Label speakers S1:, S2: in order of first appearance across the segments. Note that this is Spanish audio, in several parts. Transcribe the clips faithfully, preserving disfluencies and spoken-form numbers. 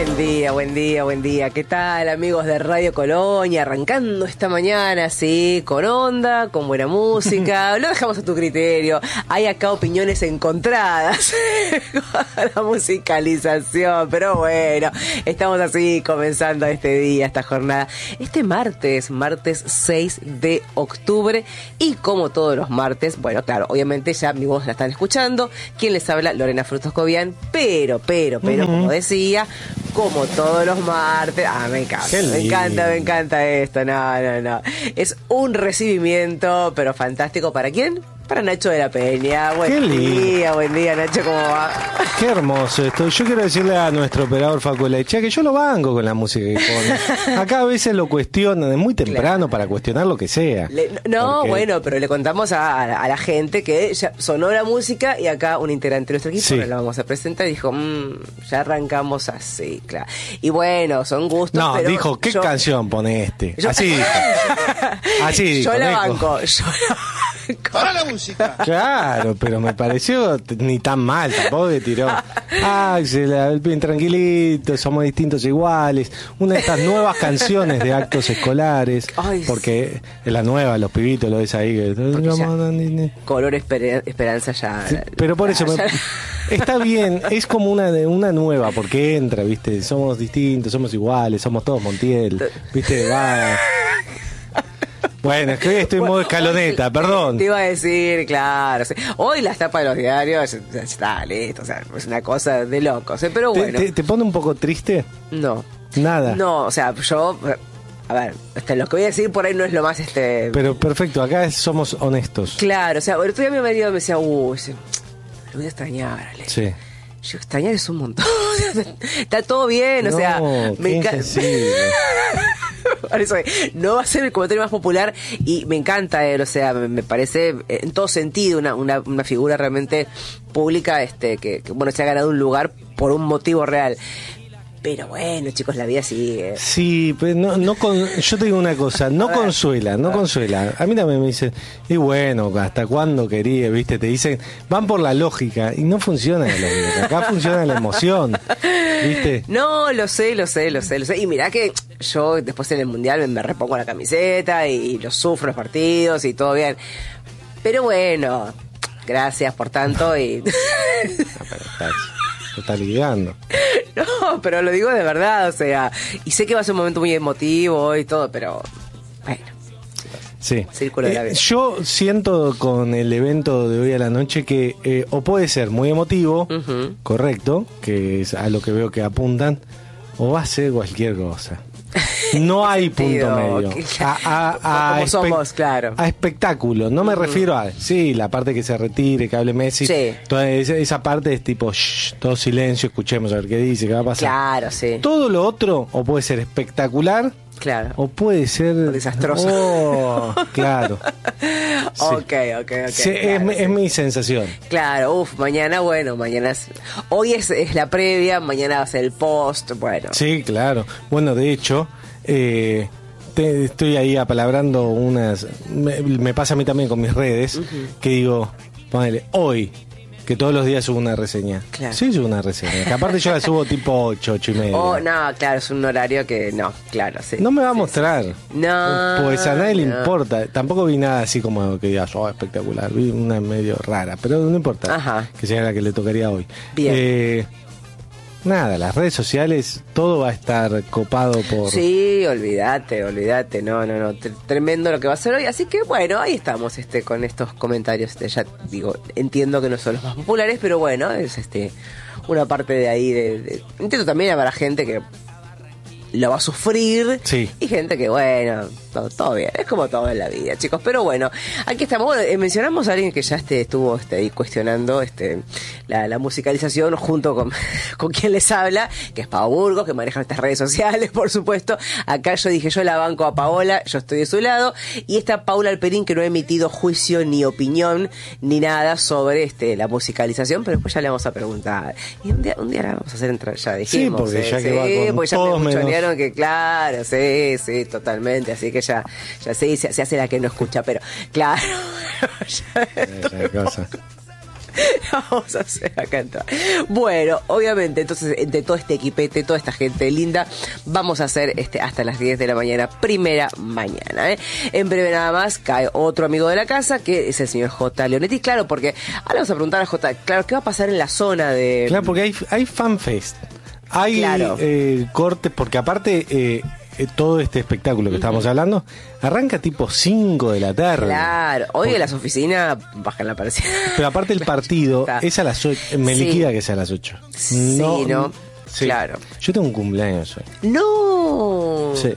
S1: Buen día, buen día, buen día. ¿Qué tal, amigos de Radio Colonia? Arrancando esta mañana, sí, con onda, con buena música. Lo dejamos a tu criterio. Hay acá opiniones encontradas con la musicalización, pero bueno, estamos así comenzando este día, esta jornada. Este martes, martes seis de octubre, y como todos los martes, bueno, claro, obviamente ya mi voz la están escuchando. ¿Quién les habla? Lorena Frutos Cobian, pero, pero, pero, uh-huh. como decía, como todos los martes, ah, me encanta, me encanta, me encanta esto, no, no, no, es un recibimiento, pero fantástico. ¿Para quién? Para Nacho de la Peña. Buen día, buen día, Nacho, ¿cómo va?
S2: Qué hermoso esto. Yo quiero decirle a nuestro operador Facu Lecha que yo lo banco con la música que pone. Acá a veces lo cuestionan, es muy temprano, claro, para cuestionar lo que sea.
S1: Le, no,
S2: porque...
S1: bueno, pero le contamos a, a, a la gente que ya sonó la música y acá un integrante de nuestro equipo, sí, la vamos a presentar, y dijo, mmm, ya arrancamos así, claro. Y bueno, son gustos.
S2: No,
S1: pero
S2: dijo, ¿qué
S1: yo...
S2: canción pone este? Yo... Así dijo. Así dijo.
S1: Yo la
S2: dijo.
S1: banco, yo la
S3: para la música.
S2: Claro, pero me pareció ni tan mal, tampoco que tiró. Axel, bien tranquilito, somos distintos iguales. Una de estas nuevas canciones de actos escolares. Ay, porque es la nueva, los pibitos, lo ves ahí. Que...
S1: Ya, color esper- esperanza ya.
S2: Sí, pero por eso
S1: ya,
S2: me... está bien, es como una de una nueva, porque entra, ¿viste? Somos distintos, somos iguales, somos todos Montiel, ¿viste? Va. Bueno, es que hoy estoy en modo escaloneta, perdón.
S1: Te iba a decir, claro. Sí. Hoy las tapas de los diarios, está listo, o sea, es una cosa de locos, ¿eh? Pero bueno.
S2: ¿Te, te, ¿Te pone un poco triste?
S1: No.
S2: Nada.
S1: No, o sea, yo... A ver, este, lo que voy a decir por ahí no es lo más... este.
S2: Pero perfecto, acá somos honestos.
S1: Claro, o sea, el otro día mi marido me decía, uy, lo voy a extrañar, Ale.
S2: Sí.
S1: Yo extrañar es un montón. Está todo bien, o
S2: no,
S1: sea... me encanta. Eso, no va a ser el comentario más popular y me encanta él, o sea, me, me parece en todo sentido una, una, una figura realmente pública, este que, que bueno, se ha ganado un lugar por un motivo real. Pero bueno, chicos, la vida sigue.
S2: Sí, pero no, no con, yo te digo una cosa, no consuela, no consuela. A mí también me dicen, y bueno, ¿hasta cuándo quería? ¿Viste? Te dicen, van por la lógica, y no funciona la lógica, acá funciona la emoción, ¿viste?
S1: No, lo sé, lo sé, lo sé, lo sé. Y mirá que yo después en el Mundial me, me repongo la camiseta y, y lo sufro los partidos y todo bien. Pero bueno, gracias por tanto y...
S2: No, pero estás, te estás ligando.
S1: No, pero lo digo de verdad, o sea, y sé que va a ser un momento muy emotivo y todo, pero bueno.
S2: Sí.
S1: Círculo de la vida.
S2: Eh, yo siento con el evento de hoy a la noche que eh, o puede ser muy emotivo, uh-huh, correcto, que es a lo que veo que apuntan, o va a ser cualquier cosa. No hay punto medio. A, a, a
S1: como
S2: espe-
S1: somos, claro.
S2: A espectáculo. No me uh-huh. refiero a, sí, la parte que se retire, que hable Messi. Sí. Toda esa, esa parte es tipo, shh, todo silencio, escuchemos a ver qué dice, qué va a pasar.
S1: Claro, sí.
S2: Todo lo otro, o puede ser espectacular,
S1: claro,
S2: o puede ser
S1: o desastroso.
S2: Oh, claro.
S1: Sí. Ok, ok, ok.
S2: Sí,
S1: claro,
S2: es,
S1: sí.
S2: es mi sensación.
S1: Claro, uff, mañana, bueno, mañana es... Hoy es, es la previa, mañana va a ser el post, bueno.
S2: Sí, claro. Bueno, de hecho, eh, te, estoy ahí apalabrando unas... Me, me pasa a mí también con mis redes, uh-huh, que digo, ponele, hoy... que todos los días subo una reseña. Claro. Sí, subo una reseña. Que aparte yo la subo tipo ocho, ocho y media.
S1: Oh, no, claro, es un horario que no, claro, sí.
S2: No me va a
S1: sí,
S2: mostrar.
S1: Sí. No.
S2: Pues a nadie
S1: no.
S2: le importa. Tampoco vi nada así como que digas, oh, espectacular. Vi una medio rara, pero no importa.
S1: Ajá.
S2: Que sea la que le tocaría hoy.
S1: Bien.
S2: Eh, nada, las redes sociales, todo va a estar copado por...
S1: Sí, olvídate, olvídate, no, no, no, tremendo lo que va a ser hoy, así que bueno, ahí estamos este con estos comentarios, este, ya digo, entiendo que no son los más populares, pero bueno, es este una parte de ahí, de, de entiendo también habrá gente que lo va a sufrir,
S2: sí,
S1: y gente que bueno, todo, todo bien, es como todo en la vida, chicos, pero bueno, aquí estamos. Bueno, eh, mencionamos a alguien que ya este, estuvo este, ahí cuestionando este, la, la musicalización junto con, con quien les habla, que es Pau Burgos, que maneja estas redes sociales, por supuesto. Acá yo dije, yo la banco a Paola, yo estoy de su lado, y está Paula Alperín, que no ha emitido juicio ni opinión ni nada sobre este, la musicalización, pero después ya le vamos a preguntar, y un día, un día la vamos a hacer entrar, ya dijimos,
S2: sí, porque
S1: eh,
S2: ya
S1: sí,
S2: que va con
S1: porque ya
S2: todos
S1: me
S2: menos...
S1: muchonearon que claro, sí, sí, totalmente, así que ya, ya sí, se, se hace la que no escucha, pero claro.
S2: Esa cosa.
S1: Vamos a hacer acá entrar. Bueno, obviamente, entonces, entre todo este equipete, toda esta gente linda, vamos a hacer este hasta las diez de la mañana, primera mañana, ¿eh? En breve nada más cae otro amigo de la casa, que es el señor J. Leonetti. Claro, porque ahora vamos a preguntar a J. Claro, ¿qué va a pasar en la zona de...?
S2: Claro, porque hay, hay fanfest. Hay
S1: Claro.
S2: eh, cortes, porque aparte... Eh, eh, todo este espectáculo que estábamos hablando arranca tipo cinco de la tarde.
S1: Claro, hoy
S2: Porque-
S1: en las oficinas bajan la persiana.
S2: Pero aparte el partido
S1: Está.
S2: es a las ocho. Me
S1: Sí.
S2: liquida que sea a las ocho.
S1: Sí, ¿no?
S2: sí.
S1: Claro.
S2: Yo tengo un cumpleaños hoy.
S1: ¡No!
S2: Sí.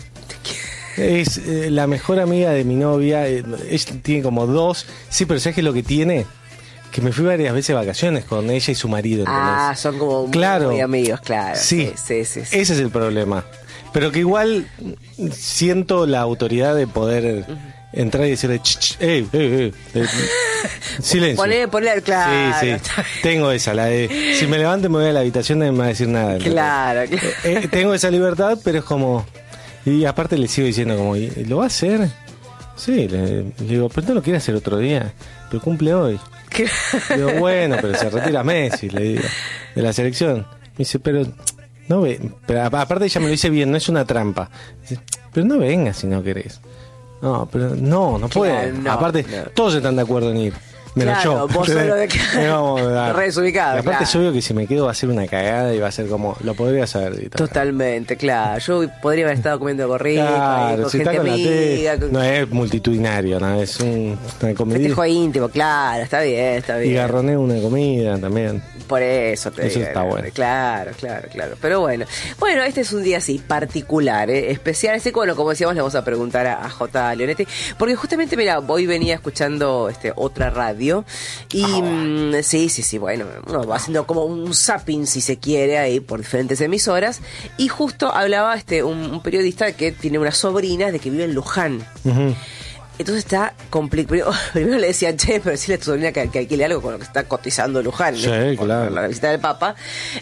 S2: Es eh, la mejor amiga de mi novia. eh, ella tiene como dos. Sí, pero ¿sabes qué es lo que tiene? Que me fui varias veces de vacaciones con ella y su marido.
S1: Ah,
S2: ¿entendés?
S1: son como
S2: Claro.
S1: muy amigos, claro.
S2: Sí.
S1: Sí, sí, sí.
S2: Ese es el problema. Pero que igual siento la autoridad de poder entrar y decirle, "Ch, ch, eh, eh, eh, eh, silencio".
S1: Poner, poner, claro.
S2: Sí, sí. Tengo esa, la de, si me levanto y me voy a la habitación no me va a decir nada.
S1: Claro, claro.
S2: Eh, tengo esa libertad, pero es como... Y aparte le sigo diciendo como, ¿y ¿lo va a hacer? Sí, le, le digo, pero no lo quiere hacer otro día, pero cumple hoy. Le digo, bueno, pero se retira Messi, le digo, de la selección. Me dice, pero... No ve, pero a- aparte ella me lo dice bien, no es una trampa. Dice, pero no vengas si no querés. No, pero no, no puede.
S1: Claro, no,
S2: aparte,
S1: no.
S2: todos están de acuerdo en ir. Menos
S1: Claro,
S2: yo.
S1: vos solo de-
S2: Me vamos a dar.
S1: Re desubicado,
S2: Y aparte
S1: claro.
S2: yo veo que si me quedo va a ser una cagada y va a ser como, lo podría saber. y todo.
S1: Totalmente, claro. Yo podría haber estado comiendo gorrito, ahí,
S2: Claro,
S1: con
S2: si
S1: gente
S2: está con la
S1: amiga,
S2: T,
S1: con
S2: no es multitudinario, no es un, una comida.
S1: festejo íntimo, claro, está bien, está bien.
S2: Y garroneo una comida también.
S1: Por eso te
S2: Eso
S1: digo,
S2: está
S1: ¿no?
S2: bueno.
S1: Claro, claro, claro. Pero bueno, bueno, este es un día así, particular, ¿eh? Especial. Así que bueno, como decíamos, le vamos a preguntar a, a J. Leonetti, porque justamente, mira, hoy venía escuchando este otra radio y mm, sí, sí, sí, bueno, uno va haciendo como un zapping, si se quiere, ahí por diferentes emisoras, y justo hablaba este un, un periodista que tiene una sobrina de que vive en Luján.
S2: Ujú.
S1: Entonces está complicado. Primero, primero le decía, che, pero decirle a tu sobrina que, que alquile algo con lo que está cotizando Luján.
S2: Sí,
S1: ¿no? Por
S2: claro.
S1: La visita del Papa.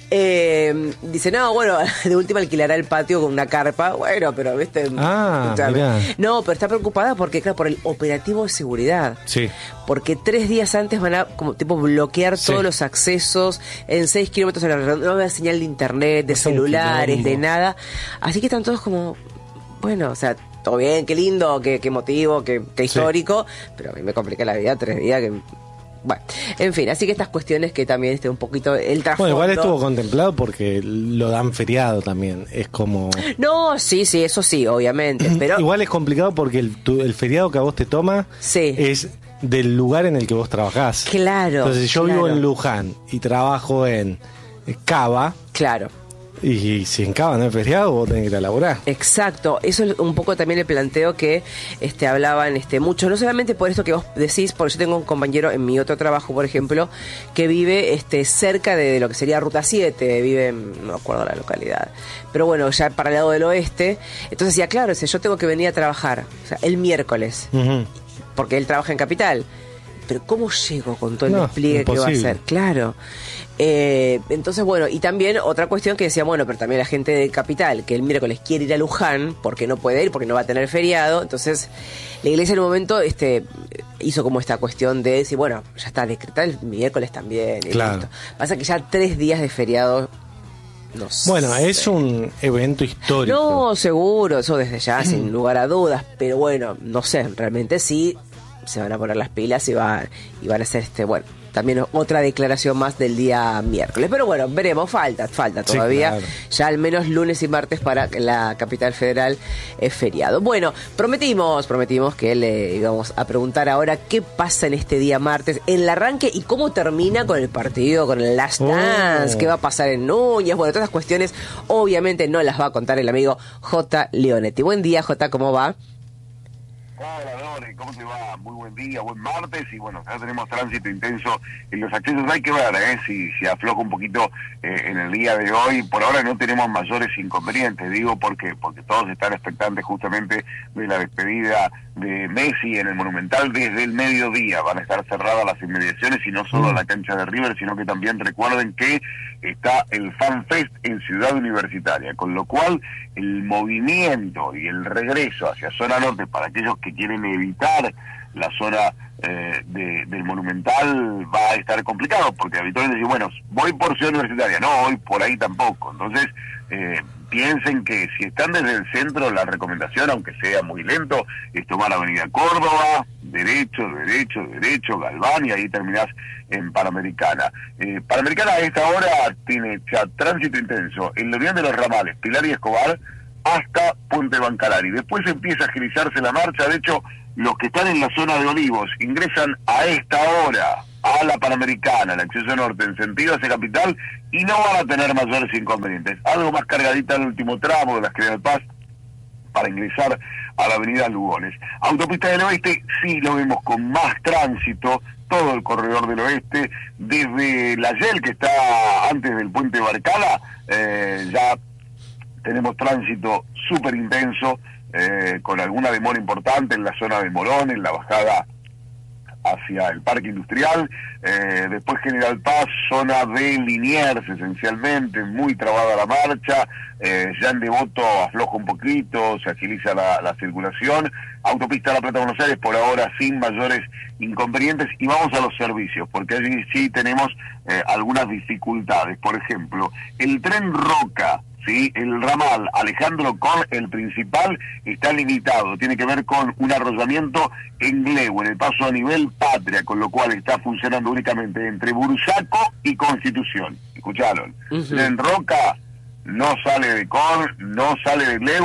S1: Eh, dice, no, bueno, de última alquilará el patio con una carpa. Bueno, pero, viste.
S2: Ah,
S1: escuchame.
S2: mirá.
S1: No, pero está preocupada porque, claro, por el operativo de seguridad.
S2: Sí.
S1: Porque tres días antes van a, como tipo, bloquear
S2: Sí.
S1: todos los accesos en seis kilómetros a la redonda. No va a haber señal de internet, de
S2: Es un
S1: celulares, de
S2: quilombo.
S1: nada. Así que están todos como, bueno, o sea, todo bien, qué lindo, qué, qué emotivo, qué, qué histórico, pero a mí me complica la vida tres días que... Bueno, en fin, así que estas cuestiones que también esté un poquito el trasfondo...
S2: Bueno, igual estuvo contemplado porque lo dan feriado también. Es como...
S1: No, sí, sí, eso sí, obviamente, pero...
S2: Igual es complicado porque el, tu- el feriado que a vos te toma
S1: Sí.
S2: es del lugar en el que vos trabajás.
S1: Claro,
S2: Entonces, si yo
S1: claro.
S2: vivo en Luján y trabajo en Cava,
S1: Claro.
S2: y si en Cava no es feriado, vos tenés que ir a laburar.
S1: Exacto, eso es un poco también el planteo que este hablaban este muchos, no solamente por esto que vos decís, porque yo tengo un compañero en mi otro trabajo, por ejemplo, que vive este cerca de, de lo que sería Ruta siete, vive en, no me acuerdo la localidad, pero bueno, ya para el lado del oeste, entonces decía, claro, si yo tengo que venir a trabajar, o sea, el miércoles,
S2: Ujú.
S1: porque él trabaja en Capital. Pero ¿cómo llego con todo el
S2: No,
S1: despliegue que va a
S2: imposible.
S1: hacer? Claro. Eh, entonces, bueno, y también otra cuestión que decía, bueno, pero también la gente de Capital, que el miércoles quiere ir a Luján, porque no puede ir, porque no va a tener feriado. Entonces, la iglesia en un momento este, hizo como esta cuestión de decir, bueno, ya está, decretar el miércoles también. Y
S2: Claro.
S1: listo. Pasa que ya tres días de feriado, no sé.
S2: Bueno, es un evento histórico.
S1: No, seguro, eso desde ya, sin lugar a dudas. Pero bueno, no sé, realmente sí se van a poner las pilas y van, y van a hacer este, bueno, también otra declaración más del día miércoles. Pero bueno, veremos, falta, falta
S2: Sí,
S1: todavía.
S2: claro.
S1: Ya al menos lunes y martes para la capital federal es feriado. Bueno, prometimos, prometimos que le íbamos a preguntar ahora qué pasa en este día martes, en el arranque y cómo termina con el partido, con el Last
S2: Oh.
S1: Dance, qué va a pasar en Núñez. Bueno, todas las cuestiones obviamente no las va a contar el amigo J. Leonetti. Buen día, J, ¿cómo va?
S4: Hola, Dore, ¿cómo te va? Muy buen día, buen martes, y bueno, ya tenemos tránsito intenso en los accesos. Hay que ver, ¿eh? Si, si afloja un poquito eh, en el día de hoy. Por ahora no tenemos mayores inconvenientes, digo, porque porque todos están expectantes justamente de la despedida de Messi en el Monumental desde el mediodía. Van a estar cerradas las inmediaciones, y no solo la cancha de River, sino que también recuerden que está el Fan Fest en Ciudad Universitaria, con lo cual el movimiento y el regreso hacia zona norte para aquellos que quieren evitar la zona eh, de, del Monumental va a estar complicado, porque habitualmente dicen, bueno, voy por Ciudad Universitaria, no, voy por ahí tampoco. Entonces, eh, piensen que si están desde el centro, la recomendación, aunque sea muy lento, es tomar Avenida Córdoba, derecho, derecho, derecho, Galván, y ahí terminás en Panamericana. Eh, Panamericana a esta hora tiene ya tránsito intenso en la unión de los ramales Pilar y Escobar hasta Puente Bancalari. Después empieza a agilizarse la marcha. De hecho, los que están en la zona de Olivos ingresan a esta hora a la Panamericana, el acceso norte en sentido hacia Capital, y no van a tener mayores inconvenientes. Algo más cargadita el último tramo de las General Paz para ingresar a la avenida Lugones. Autopista del Oeste sí lo vemos con más tránsito, todo el corredor del oeste, desde la Yel, que está antes del puente Barcala, eh, ya tenemos tránsito súper intenso, eh, con alguna demora importante en la zona de Morón, en la bajada hacia el Parque Industrial, eh, después General Paz, zona de Liniers esencialmente, muy trabada la marcha, eh, ya en Devoto afloja un poquito, se agiliza la, la circulación, Autopista La Plata Buenos Aires por ahora sin mayores inconvenientes, y vamos a los servicios, porque allí sí tenemos eh, algunas dificultades. Por ejemplo, el tren Roca, ¿sí? El ramal Alejandro Con, el principal, está limitado, tiene que ver con un arrollamiento en Gleu, en el paso a nivel Patria, con lo cual está funcionando únicamente entre Bursaco y Constitución. Escucharon, uh-huh. Tren Roca no sale de Con, no sale de Gleu,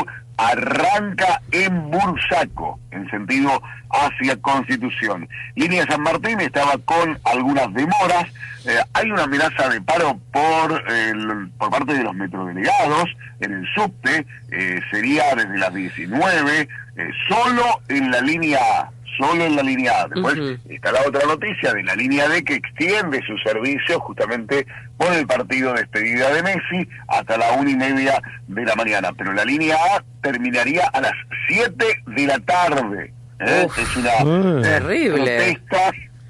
S4: arranca en Bursaco, en sentido hacia Constitución. Línea San Martín estaba con algunas demoras. Eh, hay una amenaza de paro por el, por parte de los metrodelegados en el subte, eh, sería desde las diecinueve, eh, solo en la línea A, solo en la línea A. Después uh-huh. está la otra noticia de la línea D, que extiende su servicio justamente por el partido de despedida de Messi hasta la una y media de la mañana, pero la línea A terminaría a las siete de la tarde. ¿eh?
S1: Uf,
S4: es una
S1: uh, terrible
S4: protesta.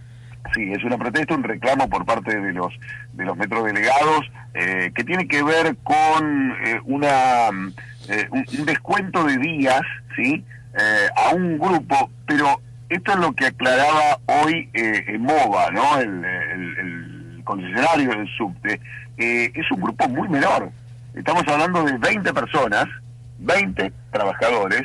S4: Sí, es una protesta, un reclamo por parte de los de los metrodelegados, eh, que tiene que ver con eh, una eh, un, un descuento de días, sí, eh, a un grupo, pero esto es lo que aclaraba hoy eh, Emova, ¿no? El, el, el concesionario del subte. Eh, es un grupo muy menor. Estamos hablando de veinte personas, veinte trabajadores,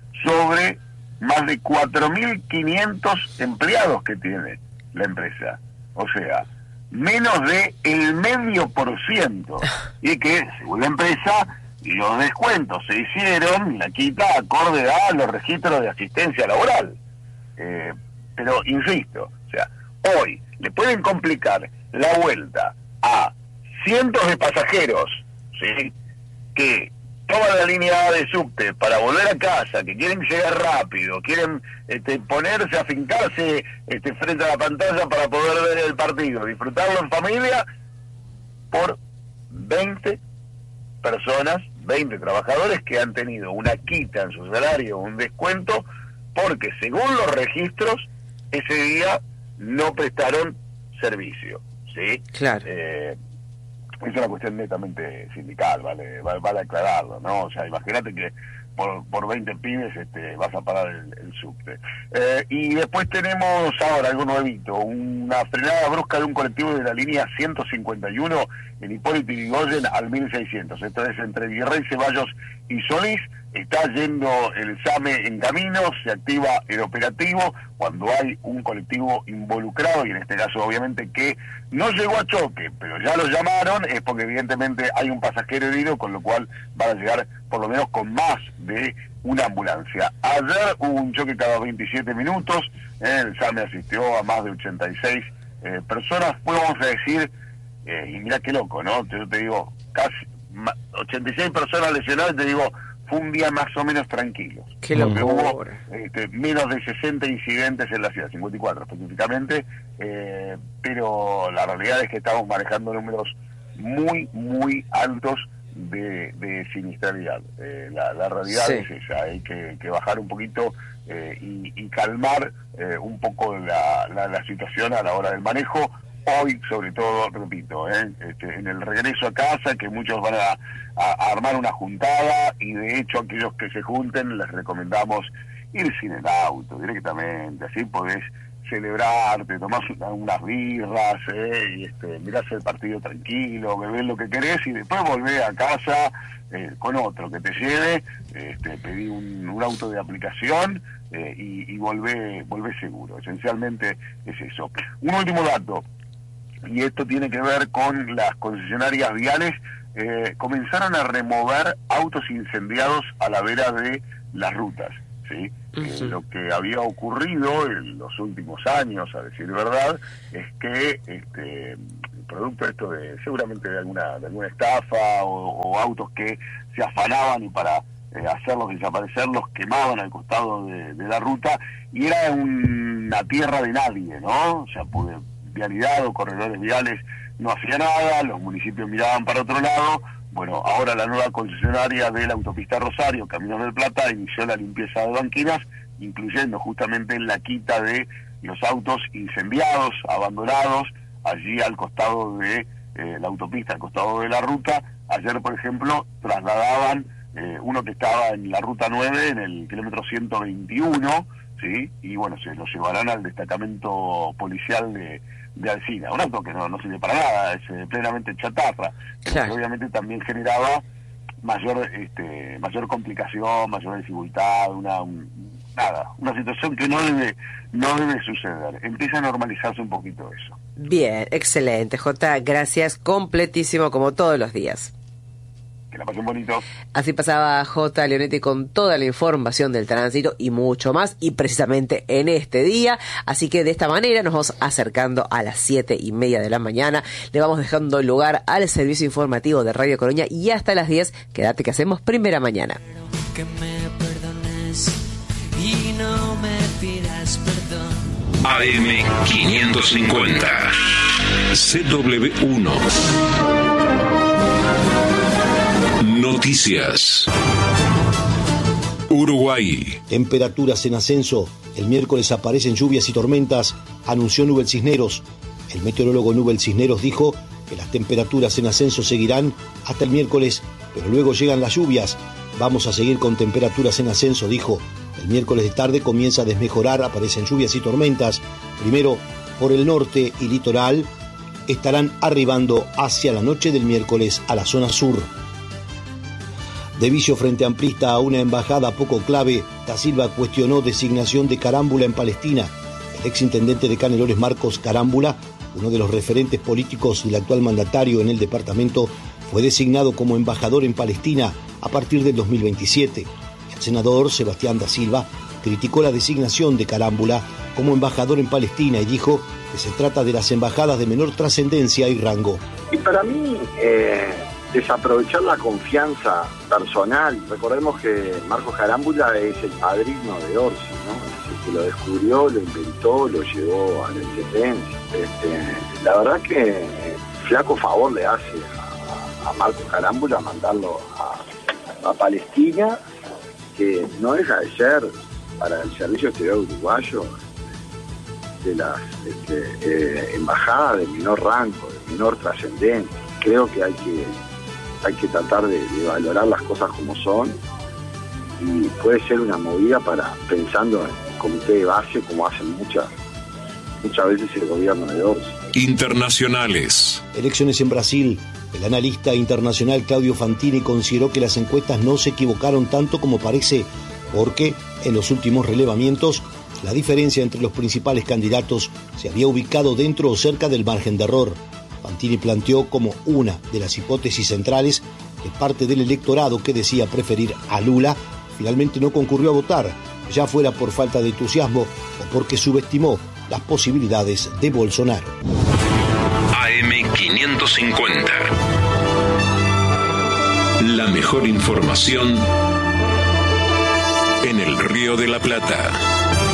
S4: sobre más de cuatro mil quinientos empleados que tiene la empresa. O sea, menos de el medio por ciento. Y que, según la empresa, los descuentos se hicieron, la quita acorde a los registros de asistencia laboral. Eh, pero, insisto, o sea, hoy le pueden complicar la vuelta a cientos de pasajeros, ¿sí?, que toman la línea A de subte para volver a casa, que quieren llegar rápido, quieren este, ponerse, afincarse este, frente a la pantalla para poder ver el partido, disfrutarlo en familia, por veinte personas, veinte trabajadores que han tenido una quita en su salario, un descuento, porque según los registros, ese día no prestaron servicio, ¿sí?
S1: Claro.
S4: Eh, es una cuestión netamente sindical, vale, vale, vale aclararlo, ¿no? O sea, imagínate que por, por veinte pibes este, vas a parar el, el subte. Eh, y después tenemos ahora algo nuevito, una frenada brusca de un colectivo de la línea ciento cincuenta y uno en Hipólito Yrigoyen al mil seiscientos. Esto es entre Virrey Ceballos y Solís. Está yendo el SAME en camino, se activa el operativo cuando hay un colectivo involucrado, y en este caso obviamente que no llegó a choque, pero ya lo llamaron, es porque evidentemente hay un pasajero herido, con lo cual van a llegar por lo menos con más de una ambulancia. Ayer hubo un choque cada veintisiete minutos, eh, el SAME asistió a más de ochenta y seis eh, personas, pues vamos a decir, eh, y mira qué loco, ¿no? Yo te digo, casi ochenta y seis personas lesionadas, te digo, fue un día más o menos tranquilo.
S1: Qué locura.
S4: Hubo este, menos de sesenta incidentes en la ciudad, cincuenta y cuatro específicamente, eh, pero la realidad es que estamos manejando números muy, muy altos de, de siniestralidad. Eh, la, la realidad sí. es esa, hay que, que bajar un poquito eh, y, y calmar eh, un poco la, la, la situación a la hora del manejo. Hoy, sobre todo, repito, ¿eh? este, en el regreso a casa, que muchos van a, a, a armar una juntada, y de hecho aquellos que se junten les recomendamos ir sin el auto directamente, así podés celebrarte, tomás unas birras, eh, y este, mirás el partido tranquilo, bebés lo que querés y después volvés a casa eh, con otro que te lleve, este, pedí un, un auto de aplicación eh, y, y volvé, volvé seguro. Esencialmente es eso. Un último dato, y esto tiene que ver con las concesionarias viales, eh, comenzaron a remover autos incendiados a la vera de las rutas, ¿sí? Uh-huh. Eh, lo que había ocurrido en los últimos años, a decir verdad, es que este producto de esto de seguramente de alguna de alguna estafa o, o autos que se afanaban y para eh, hacerlos desaparecer los quemaban al costado de, de la ruta, y era una tierra de nadie, ¿no? O sea, pude, vialidad o corredores viales no hacía nada, los municipios miraban para otro lado. Bueno, ahora la nueva concesionaria de la autopista Rosario, Caminos del Plata, inició la limpieza de banquinas, incluyendo justamente la quita de los autos incendiados, abandonados, allí al costado de eh, la autopista, al costado de la ruta. Ayer, por ejemplo, trasladaban eh, uno que estaba en la ruta nueve, en el kilómetro ciento veintiuno, ¿sí? Y bueno, se lo llevarán al destacamento policial de... de Alsina, un auto que no, no sirve para nada, es eh, plenamente chatarra, claro. Que obviamente también generaba mayor este mayor complicación, mayor dificultad, una un, nada, una situación que no debe no debe suceder. Empieza a normalizarse un poquito eso.
S1: Bien, excelente, Jota, gracias, completísimo como todos los días.
S4: Que la pasen bonito.
S1: Así pasaba J. Leonetti con toda la información del tránsito y mucho más, y precisamente en este día. Así que de esta manera nos vamos acercando a las siete y media de la mañana. Le vamos dejando lugar al servicio informativo de Radio Colonia y hasta las diez. Quédate que hacemos primera mañana.
S5: Que me perdones y no me pidas perdón.
S6: A M quinientos cincuenta C W uno Noticias. Uruguay.
S7: Temperaturas en ascenso. El miércoles aparecen lluvias y tormentas, anunció Nubel Cisneros. El meteorólogo Nubel Cisneros dijo que las temperaturas en ascenso seguirán hasta el miércoles, pero luego llegan las lluvias. Vamos a seguir con temperaturas en ascenso, dijo. El miércoles de tarde comienza a desmejorar, aparecen lluvias y tormentas. Primero por el norte y litoral, estarán arribando hacia la noche del miércoles a la zona sur. De vicio frente amplista a una embajada poco clave, Da Silva cuestionó designación de Carámbula en Palestina. El exintendente de Canelones, Marcos Carámbula, uno de los referentes políticos del actual mandatario en el departamento, fue designado como embajador en Palestina a partir del dos mil veintisiete. El senador Sebastián Da Silva criticó la designación de Carámbula como embajador en Palestina y dijo que se trata de las embajadas de menor trascendencia y rango.
S8: Y para mí... Eh... desaprovechar la confianza personal. Recordemos que Marcos Carámbula es el padrino de Orsi, ¿no? Es el que lo descubrió, lo inventó, lo llevó a la independencia. Este, la verdad que flaco favor le hace a, a Marcos Carámbula mandarlo a, a Palestina, que no deja de ser para el servicio exterior uruguayo de las este, eh, embajadas de menor rango, de menor trascendencia. Creo que hay que hay que tratar de, de valorar las cosas como son, y puede ser una movida para, pensando en el comité de base, como hacen muchas muchas veces el gobierno de Orsi.
S6: Internacionales.
S7: Elecciones en Brasil. El analista internacional Claudio Fantini consideró que las encuestas no se equivocaron tanto como parece, porque en los últimos relevamientos la diferencia entre los principales candidatos se había ubicado dentro o cerca del margen de error. Fantini planteó como una de las hipótesis centrales que parte del electorado que decía preferir a Lula finalmente no concurrió a votar, ya fuera por falta de entusiasmo o porque subestimó las posibilidades de Bolsonaro.
S6: A M quinientos cincuenta. La mejor información en el Río de la Plata.